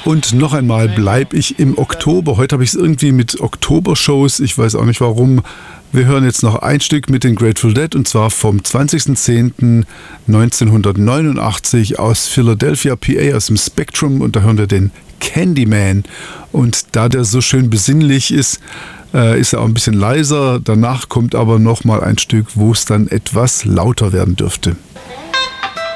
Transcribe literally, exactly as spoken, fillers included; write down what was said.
Und noch einmal bleibe ich im Oktober. Heute habe ich es irgendwie mit Oktobershows. Ich weiß auch nicht warum. Wir hören jetzt noch ein Stück mit den Grateful Dead und zwar vom zwanzigsten zehnten neunzehnhundertneunundachtzig aus Philadelphia, P A, aus dem Spectrum. Und da hören wir den Candyman. Und da der so schön besinnlich ist, äh, ist er auch ein bisschen leiser. Danach kommt aber noch mal ein Stück, wo es dann etwas lauter werden dürfte.